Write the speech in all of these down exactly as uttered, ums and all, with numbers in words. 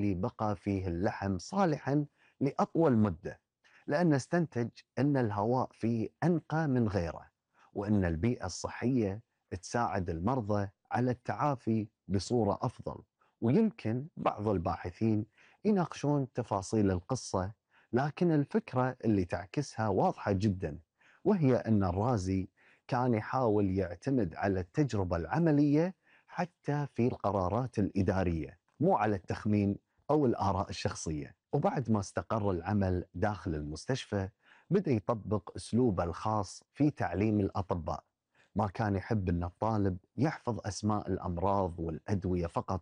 اللي بقى فيه اللحم صالحا لأطول مدة، لأنه استنتج أن الهواء فيه أنقى من غيره، وأن البيئة الصحية تساعد المرضى على التعافي بصورة أفضل. ويمكن بعض الباحثين يناقشون تفاصيل القصة، لكن الفكرة اللي تعكسها واضحة جدا، وهي أن الرازي كان يحاول يعتمد على التجربة العملية حتى في القرارات الإدارية، مو على التخمين أو الآراء الشخصية. وبعد ما استقر العمل داخل المستشفى، بدأ يطبق أسلوبه الخاص في تعليم الأطباء. ما كان يحب أن الطالب يحفظ أسماء الأمراض والأدوية فقط،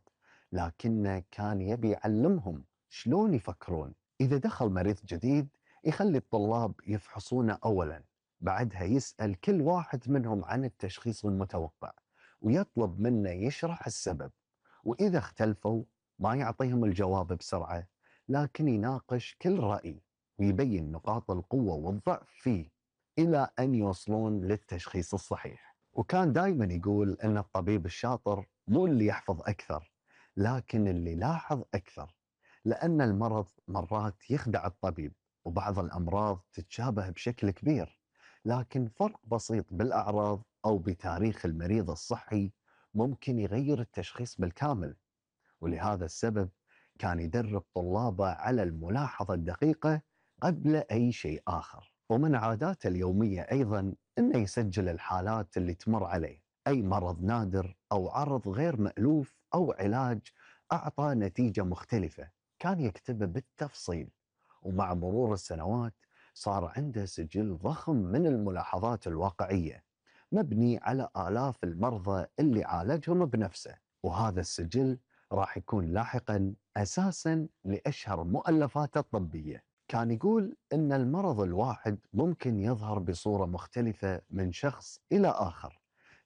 لكنه كان يبي يعلمهم شلون يفكرون. إذا دخل مريض جديد يخلي الطلاب يفحصونه أولا، بعدها يسأل كل واحد منهم عن التشخيص المتوقع، ويطلب منه يشرح السبب. وإذا اختلفوا ما يعطيهم الجواب بسرعة، لكن يناقش كل رأي ويبين نقاط القوة والضعف فيه إلى أن يوصلون للتشخيص الصحيح. وكان دائما يقول أن الطبيب الشاطر مو اللي يحفظ أكثر، لكن اللي يلاحظ أكثر، لأن المرض مرات يخدع الطبيب، وبعض الأمراض تتشابه بشكل كبير، لكن فرق بسيط بالأعراض أو بتاريخ المريض الصحي ممكن يغير التشخيص بالكامل. ولهذا السبب كان يدرب طلابه على الملاحظة الدقيقة قبل أي شيء آخر. ومن عاداته اليومية أيضا أنه يسجل الحالات اللي تمر عليه، أي مرض نادر أو عرض غير مألوف أو علاج أعطى نتيجة مختلفة، كان يكتبه بالتفصيل. ومع مرور السنوات صار عنده سجل ضخم من الملاحظات الواقعية، مبني على آلاف المرضى اللي عالجهم بنفسه. وهذا السجل راح يكون لاحقا أساسا لأشهر مؤلفاته الطبية. كان يقول أن المرض الواحد ممكن يظهر بصورة مختلفة من شخص إلى آخر،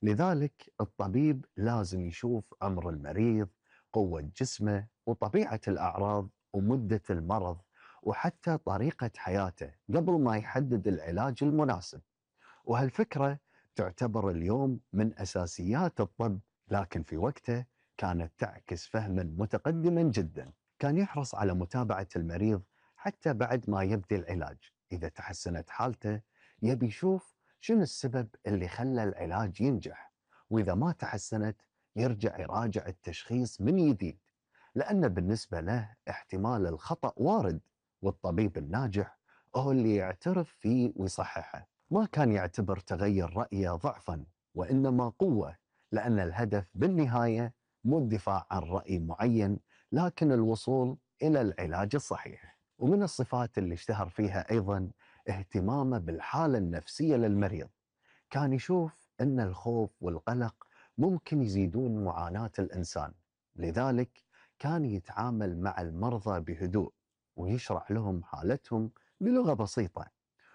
لذلك الطبيب لازم يشوف عمر المريض، قوة جسمه، وطبيعة الأعراض، ومدة المرض، وحتى طريقة حياته قبل ما يحدد العلاج المناسب. وهالفكرة تعتبر اليوم من أساسيات الطب، لكن في وقته كانت تعكس فهما متقدما جدا. كان يحرص على متابعة المريض حتى بعد ما يبدي العلاج. إذا تحسنت حالته يبي يشوف شنو السبب اللي خلى العلاج ينجح، وإذا ما تحسنت يرجع يراجع التشخيص من جديد، لأن بالنسبة له احتمال الخطأ وارد، والطبيب الناجح هو اللي يعترف فيه ويصححه. ما كان يعتبر تغير رأيه ضعفا، وإنما قوة، لأن الهدف بالنهاية مو الدفاع عن رأي معين، لكن الوصول إلى العلاج الصحيح. ومن الصفات اللي اشتهر فيها أيضا اهتمامه بالحالة النفسية للمريض. كان يشوف أن الخوف والقلق ممكن يزيدون معاناة الإنسان، لذلك كان يتعامل مع المرضى بهدوء، ويشرح لهم حالتهم بلغة بسيطة،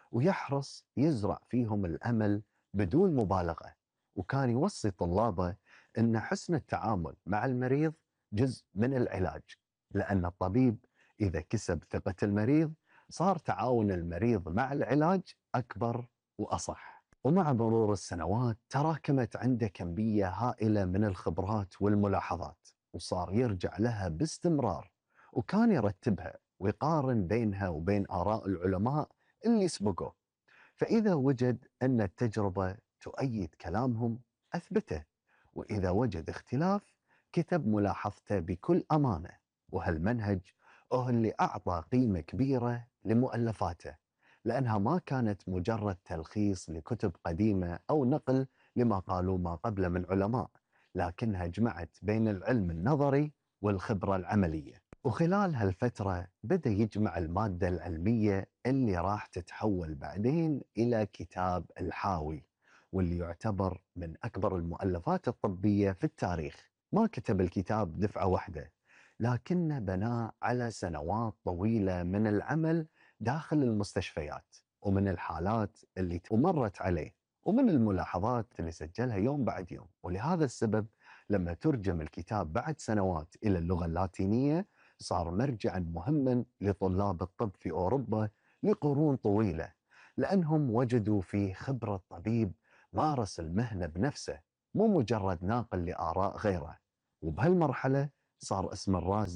ويحرص يزرع فيهم الأمل بدون مبالغة. وكان يوصي طلابه أن حسن التعامل مع المريض جزء من العلاج، لأن الطبيب إذا كسب ثقة المريض صار تعاون المريض مع العلاج أكبر وأصح. ومع مرور السنوات تراكمت عنده كمية هائلة من الخبرات والملاحظات، وصار يرجع لها باستمرار، وكان يرتبها ويقارن بينها وبين آراء العلماء اللي سبقوه. فإذا وجد أن التجربة تؤيد كلامهم أثبته، وإذا وجد اختلاف كتب ملاحظته بكل أمانة. وهالمنهج هو اللي أعطى قيمة كبيرة لمؤلفاته، لأنها ما كانت مجرد تلخيص لكتب قديمة أو نقل لما قالوا ما قبل من علماء، لكنها جمعت بين العلم النظري والخبرة العملية. وخلال هالفترة بدأ يجمع المادة العلمية اللي راح تتحول بعدين إلى كتاب الحاوي، واللي يعتبر من أكبر المؤلفات الطبية في التاريخ. ما كتب الكتاب دفعة واحدة، لكنه بناه على سنوات طويلة من العمل داخل المستشفيات، ومن الحالات اللي مرت عليه، ومن الملاحظات اللي سجلها يوم بعد يوم. ولهذا السبب لما ترجم الكتاب بعد سنوات إلى اللغة اللاتينية صار مرجعا مهما لطلاب الطب في أوروبا لقرون طويلة، لأنهم وجدوا فيه خبرة طبيب مارس المهنة بنفسه، مو مجرد ناقل لآراء غيره. وبهالمرحلة صار اسم الرازي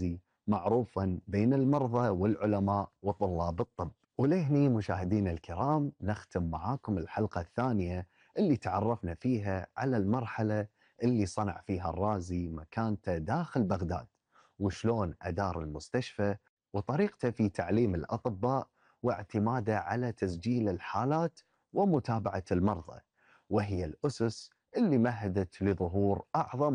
معروفا بين المرضى والعلماء وطلاب الطب. ولهني مشاهدينا الكرام نختم معاكم الحلقة الثانية اللي تعرفنا فيها على المرحلة اللي صنع فيها الرازي مكانته داخل بغداد، وشلون أدار المستشفى وطريقته في تعليم الأطباء واعتماده على تسجيل الحالات ومتابعة المرضى، وهي الأسس اللي مهدت لظهور أعظم